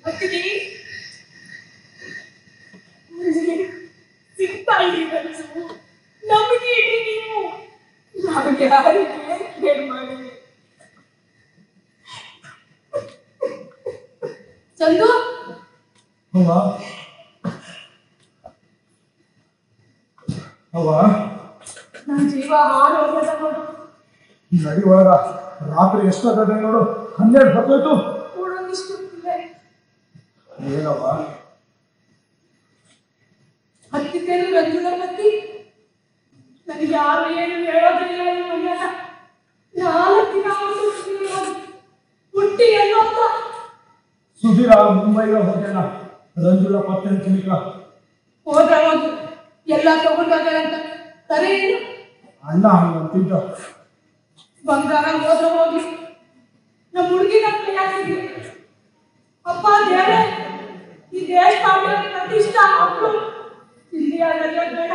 ಅತ್ತಿಗೆ ಸಿಗ್ತಾ ಇದ್ದೀವಿ ನಮಗೆ ಇಡಿ ನೀವು ನಮಗೆ ಯಾರಿಗೆ ಕೇರ್ ಮಾಡಿ ಚಂದು ನನ್ನ ಜೀವ ಹಾಳು ಹೋಗ್ಯದ ನೋಡು. ನಡಿ ಒಳಗ ರಾತ್ರಿ ಎಷ್ಟೊತ್ತದೆ ನೋಡು, 12 ಹೊತ್ತೋಯ್ತು. ಕೂಡೊಂದಿಷ್ಟು ಏನವ್ವ ಹತ್ತಿದ್ದೇನು ರಂಜುನ ಮತ್ತಿ ನನಗೆ ಯಾರು ಏನು ಹೇಳೋದಿಲ್ಲ ಈ ಮನೆಯಲ್ಲ. 4 ದಿನ ಹುಟ್ಟಿ ಎಲ್ಲೋ ಸುಧೀರ ಮುಂಬೈಗೆ ಹೋಗ್ಯಾನ. ರಂಜುಲ ಪತ್ತೆ ತಿನ್ಕ ಹೋದ್ರೆ ಹೋದ್ರು ಎಲ್ಲ ತಗೊಂಡೋಗ್ಯಾರಂತ. ಸರಿ ಏನು ಅಣ್ಣ ಹಂಗಂತಿದ್ದ. ಬಂಗಾರ ಹೋದ್ರೆ ಹೋಗಿ ನಮ್ಮ ಹುಡುಗಿನ ಕೈಯಾಗಿದ್ವಿ. ಅಪ್ಪ ದೇವರೇ ಈ ದೇಶ ಪ್ರತಿಷ್ಠಾ ಮಕ್ಕಳು ಇಂಡಿಯಾದಲ್ಲೇ ಬೇಡ.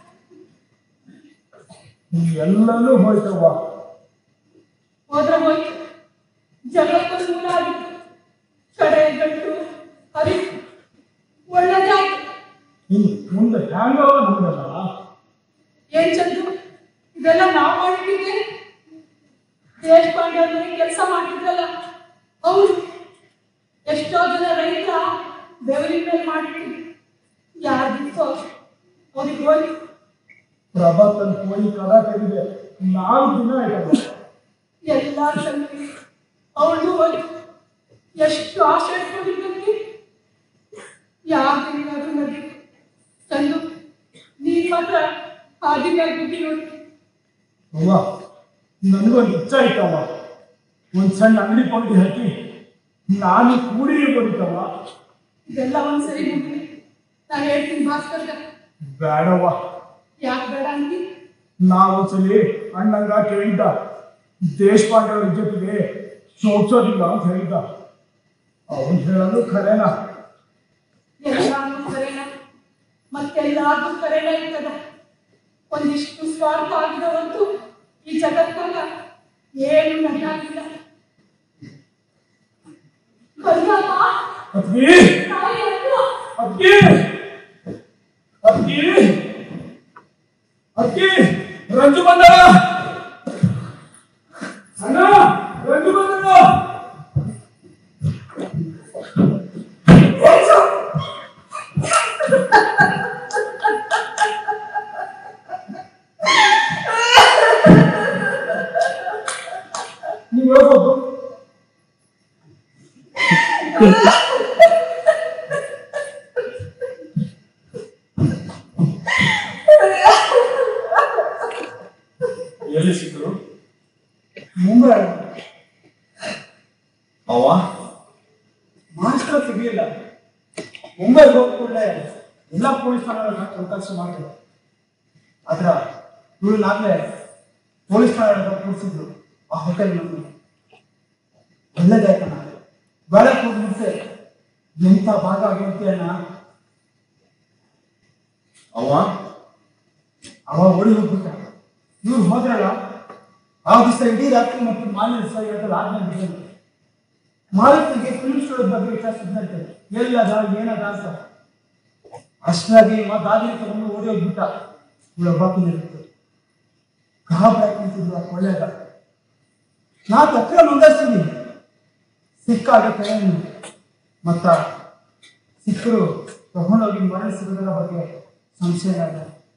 ಎಲ್ಲನೂ ಹೋಯ್ತವ್ವ. ಹೋದ್ರೆ ಹೋಯ್ತು. ಜಗತ್ತೊಂದು ಮೂಲ ಆಗಿತ್ತು. ಕಡೆ ಗಂಟು ಹರಿ ಒಳ್ಳೆದಾಯ್ತು. ಮುಂದೆ ಹ್ಯಾಂಗವ ನಮ್ದಲ್ಲ. ಏನ್ ಚಂದು ಇದೆಲ್ಲ ನಾವು ಮಾಡಿಟ್ಟಿದ್ದೆ. ದೇಶಪಾಂಡೆ ಅವ್ರ ಕೆಲಸ ಮಾಡಿದ್ರಲ್ಲ ಅವ್ರು ಎಷ್ಟೋ ಜನ ರೈತ ಬೆವರಿನ ಮೇಲೆ ಮಾಡಿಟ್ಟಿದ್ರು. ಯಾರಿಗಿತ್ತೋ ಅವ್ರಿಗೆ ಹೋಗಿ ಪ್ರಭಾತನ್ ಕೋಳಿ ಕಡ ತೆಗಿದೆ 4 ದಿನ ಆಯ್ತವ. ಎಲ್ಲ ಸಂಗತಿ ಅವಳು ಹೋಗಿ ಎಷ್ಟು ಆಸೆ ಇಟ್ಕೊಂಡಿದ್ದಂಗೆ ಯಾಕೆ ನದಿ ಚಂದು ನೀನ್ ಮಾತ್ರ ಹಾದಿಗಾಗಿ ಬಿಟ್ಟು ನೋಡಿ. ಅವ್ವ ನನಗೊಂದು ಇಚ್ಛೆ ಆಯ್ತವ್ವ. ಒಂದ್ ಸಣ್ಣ ಅಂಗಡಿ ಕೊಂಡು ಹಾಕಿ ನಾನು ಕೂಡಿ ಬರೀತವ. ಇದೆಲ್ಲ ಒಂದ್ಸರಿ ಮುಗಿಲಿ. ನಾನು ಹೇಳ್ತೀನಿ ಭಾಸ್ಕರ್ಗ. ಬೇಡವ್ವ. ಯಾಕೆ ಬೇಡ ಅಂತಿ? ನಾವೊಂದ್ಸಲಿ ಅಣ್ಣಂಗ ಕೇಳಿದ್ದ, ದೇಶಪಾಂಡೆ ಅವ್ರ ಜೊತೆಗೆ ಶೋಧಿಸೋದಿಲ್ಲ ಅಂತ ಹೇಳಿದ್ದ. ಅವನ್ ಹೇಳೋದು ಖರೇನ? ಎಲ್ಲಾನು ಕರೆನ ಮತ್ತೆಲ್ಲಾದ್ರೂ ಕರೆನ ಇರ್ತದ. ಒಂದಿಷ್ಟು ಸ್ವಾರ್ಥ ಆಗಿದವಂತೂ ಈ ಜಗತ್ತಾಗ ಏನು ನನ್ನಾಗಿಲ್ಲ. ರಂಜು ಬಂದಳ ಅಣ್ಣ, ರಂಜು ಬಂದಳ. ನೀವು ಹೇಳ್ಬೋದು. ಎಲ್ಲಿ ಸಿಕ್ಕರು? ಮುಂಬೈ. ಅವ ಮಾಸ್ಟರ್ ಸಿಗ್ಲಿಲ್ಲ. ಮುಂಬೈಗೆ ಹೋದ ಕೂಡಲೇ ಎಲ್ಲ ಪೊಲೀಸ್ ಠಾಣೆಗಳನ್ನ ಚೌಕಾಸಿ ಮಾಡಿದ್ರು. ಆದ್ರ ಇವಳನ್ನಾಗಲೇ ಪೊಲೀಸ್ ಠಾಣೆಗಳ ಕೂರಿಸಿದ್ರು ಆ ಹೋಟೆಲ್ ನಮಗೆ. ಒಳ್ಳೇದಾಯ್ತಣ್ಣ. ಬೆಳಗ್ಗೆ ಹೋಗ್ಬಿಟ್ಟೆ ಎಂಥ ಭಾಗ ಆಗಿರ್ತೀಯಣ್ಣ. ಅವ ಓಡಿ ಹೋಗ್ಬಿಟ್ಟ. ಇವ್ರು ಹೋದ್ರಲ್ಲ ಆ ದಿವಸ ಇಡೀ ರಾತ್ರಿ ಮತ್ತು ಮಾನ್ಯ ದಿವಸ ಇವತ್ತಲ್ಲಿ ಆದ್ಮೇಲೆ ಮಾಲೀಕನಿಗೆ ಫಿಲ್ಮ್ ಸ್ಟುಡಿಯೋ ಬಗ್ಗೆ ವಿಚಾರಿಸಿದಂತೆ ಎಲ್ಲದ ಏನದ ಅಂತ. ಅಷ್ಟಾಗಿ ದಾದಿನ ತಗೊಂಡು ಓಡಿ ಹೋಗ್ಬಿಟ್ಟ. ಇವಳ ಬಾಕಿನಿರುತ್ತೆ ಗಾಬರಾಗಿ ನಿಂತಿದ್ರು. ಒಳ್ಳೆಯದ ನಾ ತಕ್ಕ ನೋಂದಾಯಿಸ್ತೀನಿ. ಸಿಕ್ಕಾಗ ಕೈಯನ್ನು ಮತ್ತ ಸಿಕ್ಕರು ತಗೊಂಡೋಗಿ ಮರಳಿಸಿರೋದರ ಬಗ್ಗೆ ಸಂಶಯ ಇಲ್ಲ.